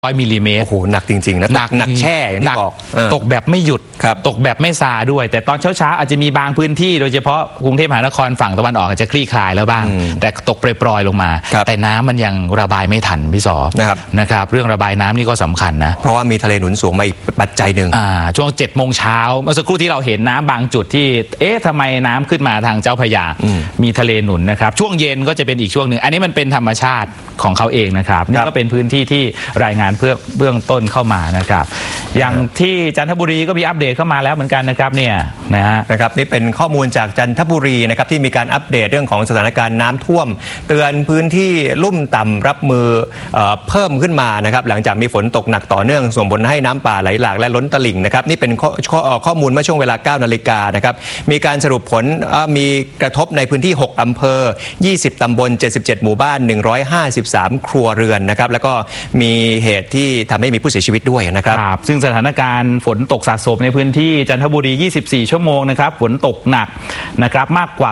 มิลลิเมตรโอ้โหหนักจริงๆนะหนักแช่อย่างที่บอกตกแบบไม่หยุดตกแบบไม่ซาด้วยแต่ตอนเช้าอาจจะมีบางพื้นที่โดยเฉพาะกรุงเทพมหานครฝั่งตะวันออกอาจจะคลี่คลายแล้วบ้างแต่ตกปรยๆลงมาแต่น้ำมันยังระบายไม่ทันพี่สอนะครับเรื่องระบายน้ำนี่ก็สำคัญนะเพราะว่ามีทะเลหนุนสูงมาอีกปัจจัยหนึ่งช่วง7 โมงเช้าเมื่อสักครู่ที่เราเห็นน้ำบางจุดที่ทำไมน้ำขึ้นมาทางเจ้าพระยามีทะเลหนุนนะครับช่วงเย็นก็จะเป็นอีกช่วงหนึ่งอันนี้มันเป็นธรรมชาติของเขาเองนะครับนี่ก็เป็นพื้นที่ที่รายงานเบื้องต้นเข้ามานะครับอย่างที่จันทบุรีก็มีอัปเดตเข้ามาแล้วเหมือนกันนะครับเนี่ยนะครับนี่เป็นข้อมูลจากจันทบุรีนะครับที่มีการอัปเดตเรื่องของสถานการณ์น้ำท่วมเตือนพื้นที่ลุ่มต่ำรับมือเพิ่มขึ้นมานะครับหลังจากมีฝนตกหนักต่อเนื่องส่งผลให้น้ำป่าไหลหลากและล้นตลิ่งนะครับนี่เป็นข้อมูลเมื่อช่วงเวลา 9 นาฬิกานะครับมีการสรุปผลมีกระทบในพื้นที่6 อำเภอ20 ตำบล77 หมู่บ้าน153 ครัวเรือนนะครับแล้วก็มีเหตุที่ทำให้มีผู้เสียชีวิตด้วยนะครับซึ่งสถานการณ์ฝนตกสะสมในพื้นที่จันทบุรี24 ชั่วโมงนะครับฝนตกหนักนะครับมากกว่า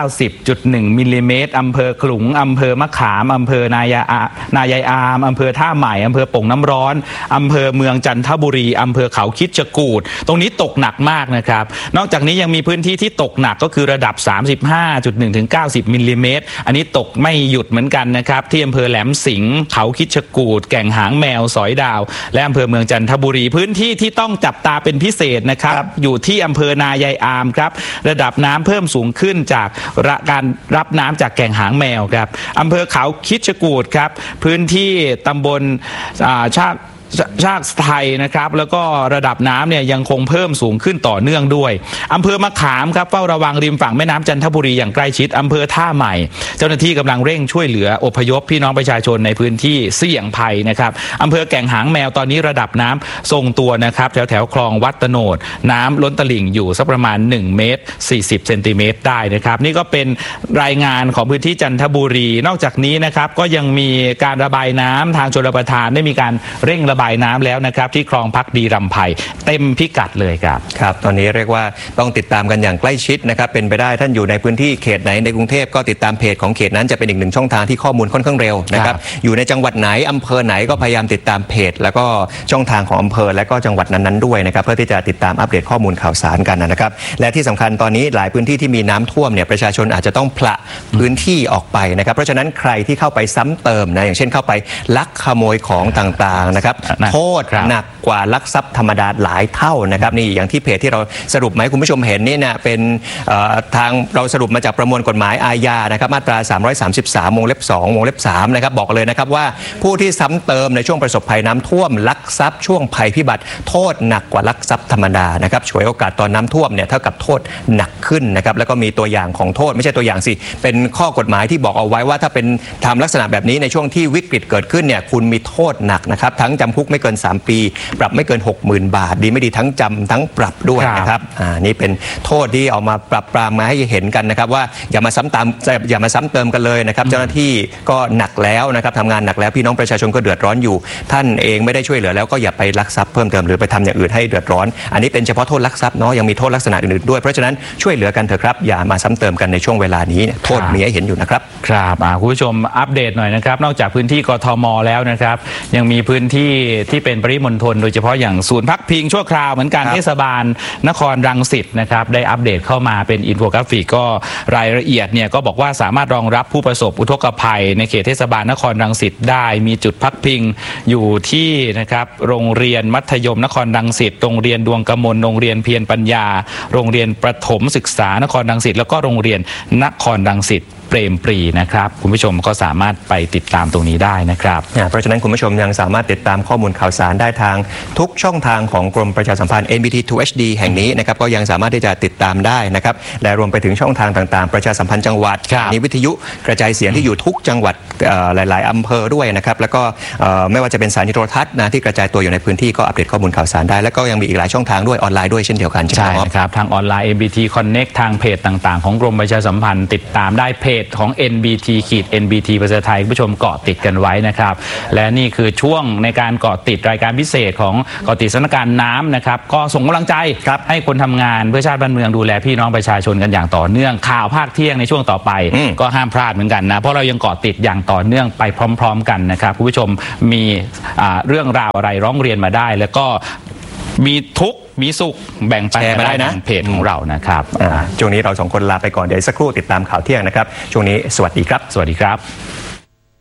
90.1 มิลลิเมตรอำเภอขลุงอำเภอมะขามอำเภอนายายอามอำเภอท่าใหม่อำเภอโป่งน้ำร้อนอำเภอเมืองจันทบุรีอำเภอเขาคิดจกูฏตรงนี้ตกหนักมากนะครับนอกจากนี้ยังมีพื้นที่ที่ตกหนักก็คือระดับ 35.1 ถึง 90 มิลลิเมตรอันนี้ตกไม่หยุดเหมือนกันนะครับที่อำเภอแหลมสิงห์เขาคิดจกูฏแก่งหางแมวสอยดาวและอำเภอเมืองจันทบุรีพื้นที่ที่ต้องจับตาเป็นพิเศษนะครับอยู่ที่อำเภอนายายอามครับระดับน้ำเพิ่มสูงขึ้นจากการรับน้ำจากแก่งหางแมวครับอำเภอเขาคิดจกูฏครับพื้นที่ตำบลชาติไทยนะครับแล้วก็ระดับน้ำเนี่ยยังคงเพิ่มสูงขึ้นต่อเนื่องด้วยอำเภอมะขามครับเฝ้าระวังริมฝั่งแม่น้ำจันทบุรีอย่างใกล้ชิดอำเภอท่าใหม่เจ้าหน้าที่กำลังเร่งช่วยเหลืออพยพพี่น้องประชาชนในพื้นที่เสี่ยงภัยนะครับอำเภอแก่งหางแมวตอนนี้ระดับน้ำทรงตัวนะครับแถวคลองวัดตโนดน้ำล้นตลิ่งอยู่สักประมาณ1 เมตร 40 เซนติเมตรได้นะครับนี่ก็เป็นรายงานของพื้นที่จันทบุรีนอกจากนี้นะครับก็ยังมีการระบายน้ำทางชลประทานได้มีการเร่งระบายน้ำแล้วนะครับที่คลองพักดีรำไพเต็มพิกัดเลยครับครับตอนนี้เรียกว่าต้องติดตามกันอย่างใกล้ชิดนะครับเป็นไปได้ท่านอยู่ในพื้นที่เขตไหนในกรุงเทพก็ติดตามเพจของเขตนั้นจะเป็นอีกหนึ่งช่องทางที่ข้อมูลค่อนข้างเร็วนะครับอยู่ในจังหวัดไหนอำเภอไหนก็พยายามติดตามเพจแล้วก็ช่องทางของอำเภอและก็จังหวัดนั้นๆด้วยนะครับเพื่อที่จะติดตามอัปเดตข้อมูลข่าวสารกันนะครับและที่สำคัญตอนนี้หลายพื้นที่ที่มีน้ำท่วมเนี่ยประชาชนอาจจะต้องผละพื้นที่ออกไปนะครับเพราะฉะนั้นใครที่เข้าไปซ้ำเติมนะอย่างเช่นเข้าไปลักขโมยของต่างๆนะครับโทษหนักกว่าลักทรัพย์ธรรมดาหลายเท่านะครับนี่อย่างที่เพจที่เราสรุปไหมคุณผู้ชมเห็นนี่นะเป็นทางเราสรุปมาจากประมวลกฎหมายอาญานะครับมาตรา333 วงเล็บ 2 วงเล็บ 3นะครับบอกเลยนะครับว่าผู้ที่ซ้ำเติมในช่วงประสบภัยน้ำท่วมลักทรัพย์ช่วงภัยพิบัติโทษหนักกว่าลักทรัพย์ธรรมดานะครับฉวยโอกาสตอนน้ำท่วมเนี่ยเท่ากับโทษหนักขึ้นนะครับแล้วก็มีตัวอย่างของโทษไม่ใช่ตัวอย่างสิเป็นข้อกฎหมายที่บอกเอาไว้ว่าถ้าเป็นทำลักษณะแบบนี้ในช่วงที่วิกฤตเกิดขึ้นเนี่ยคุณมีโทษหนักนะครับทั้งจำคุกไม่เกิน3 ปีปรับไม่เกิน 60,000 บาทดีไม่ดีทั้งจำทั้งปรับด้วยนะครับนี่เป็นโทษที่เอามาปรับปรามมาให้เห็นกันนะครับว่าอย่ามาซ้ำเติมกันเลยนะครับเจ้าหน้าที่ก็หนักแล้วนะครับทำงานหนักแล้วพี่น้องประชาชนก็เดือดร้อนอยู่ท่านเองไม่ได้ช่วยเหลือแล้วก็อย่าไปลักทรัพย์เพิ่มเติมหรือไปทำอย่างอื่นให้เดือดร้อนอันนี้เป็นเฉพาะโทษลักทรัพย์เนาะยังมีโทษลักษณะอื่นๆด้วยเพราะฉะนั้นช่วยเหลือกันเถอะครับอย่ามาซ้ำเติมกันในช่วงเวลานี้โทษมีให้เห็นอยู่นะครับครับคุณผู้ชมอัปเดตหน่อยนะครับนอกจากพื้นที่กทมแล้วนะครับยังมีพื้นที่ที่เป็นปริมณฑลโดยเฉพาะอย่างศูนย์พักพิงชั่วคราวเหมือนกันเทศบาลนครรังสิตนะครับได้อัปเดตเข้ามาเป็นอินโฟกราฟิกก็รายละเอียดเนี่ยก็บอกว่าสามารถรองรับผู้ประสบอุทกภัยในเขตเทศบาลนครรังสิตได้มีจุดพักพิงอยู่ที่นะครับโรงเรียนมัธยมนครรังสิตโรงเรียนดวงกมลโรงเรียนเพียรปัญญาโรงเรียนประถมศึกษานครรังสิตแล้วก็โรงเรียนนครรังสิตเปรมปรีนะครับคุณผู้ชมก็สามารถไปติดตามตรงนี้ได้นะครับเพราะฉะนั้นคุณผู้ชมยังสามารถติดตามข้อมูลข่าวสารได้ทางทุกช่องทางของกรมประชาสัมพันธ์ NBT 2HD แห่งนี้นะครับก็ยังสามารถที่จะติดตามได้นะครับและรวมไปถึงช่องทางต่างๆประชาสัมพันธ์จังหวัดมีวิทยุกระจายเสียงที่อยู่ทุกจังหวัดหลายๆอำเภอด้วยนะครับแล้วก็ไม่ว่าจะเป็นสถานีโทรทัศน์นะที่กระจายตัวอยู่ในพื้นที่ก็อัปเดตข้อมูลข่าวสารได้แล้วก็ยังมีอีกหลายช่องทางด้วยออนไลน์ด้วยเช่นเดียวกันใช่ครับทางออนไลน์ NBT Connect ทางเพจต่างๆของกรมประชาสัมพันธ์ติดตามได้เพจจของ NBTภาษาไทยผู้ชมเกาะติดกันไว้นะครับและนี่คือช่วงในการเกาะติดรายการพิเศษของเกาะติดสถานการณ์น้ำนะครับก็ส่งกำลังใจให้คนทำงานเพื่อชาติบ้านเมืองดูแลพี่น้องประชาชนกันอย่างต่อเนื่องข่าวภาคเที่ยงในช่วงต่อไปก็ห้ามพลาดเหมือนกันนะเพราะเรายังเกาะติดอย่างต่อเนื่องไปพร้อมๆกันนะครับคุณผู้ชมมีเรื่องราวอะไรร้องเรียนมาได้แล้วก็มีทุกข์มีสุขแบ่งปันกันได้ทางเพจของเรานะครับช่วงนี้เราสองคนลาไปก่อนเดี๋ยวสักครู่ติดตามข่าวเที่ยงนะครับช่วงนี้สวัสดีครับสวัสดีครับ